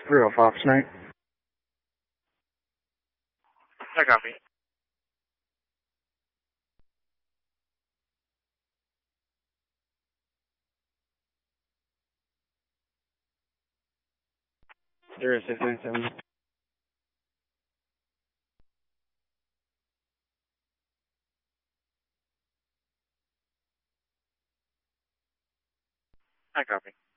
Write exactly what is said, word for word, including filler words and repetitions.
Real Fox Night. I copy. Zero six nine seven. I copy.